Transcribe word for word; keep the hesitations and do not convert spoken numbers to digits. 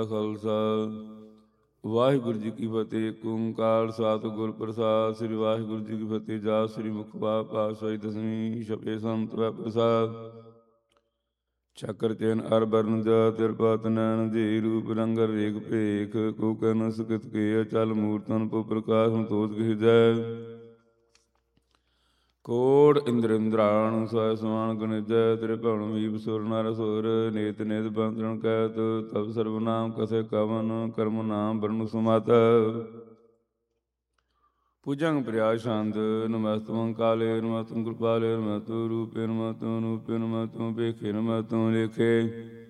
ਖਾਲਸਾ ਵਾਹਿਗੁਰੂ ਜੀ ਕੀ ਫਤਿਹ। ਏਕ ਓਂਕਾਰ ਸਤਿਗੁਰ ਪ੍ਰਸਾਦਿ। ਸ੍ਰੀ ਵਾਹਿਗੁਰੂ ਜੀ ਕੀ ਫਤਿਹ। ਜਾ ਸ੍ਰੀ ਮੁਖਵਾ ਪਾਤਸ਼ਾਹੀ ਦਸਵੀਂ ਛਪੇ ਸੰਤ ਵੈ ਪ੍ਰਸਾਦ। ਚੱਕਰ ਚੈਨ ਅਰ ਬਰਨ ਜਾ ਤਿਰਪਤ ਨੈਣ ਜੀ ਰੂਪ ਰੰਗ ਰੇਖ ਭੇਖ ਕੋਕਨ ਸੁਕਿਤ ਕੇ ਅਚਲ ਮੂਰਤਨ ਪੋ ਪ੍ਰਕਾਸ਼ ਸੰਤੋਖ ਹਿਜੈ ਕੋੜ ਇੰਦਰ ਇੰਦਰਾਣ ਸਵੈ ਸਮਾਨ ਗਣਿਜੈ ਤੇਰੇ ਭਵਨ ਮੀਪ ਸੁਰ ਨਰ ਸੁਰ ਨੇਤ ਨੇਤ ਬੰਧਨ ਕੈਤ ਤਬ ਸਰਬ ਨਾਮ ਕਥੇ ਕਵਨ ਕਰਮ ਨਾਮ ਬਰਨ ਸੁਮਤ ਪੂਜੰ ਪ੍ਰਿਆ ਛੰਦ ਨਮਸਤਮੰ ਕਾਲੇ ਨਮਸਤੰ ਕਿਰਪਾਲੇ ਨਮਸਤੁ ਰੂਪੇ ਨਮਸਤੁ ਅਨੂਪੇ ਨਮਸਤੁ ਭੇਖੇ ਨਮਸਤੁ ਲੇਖੇ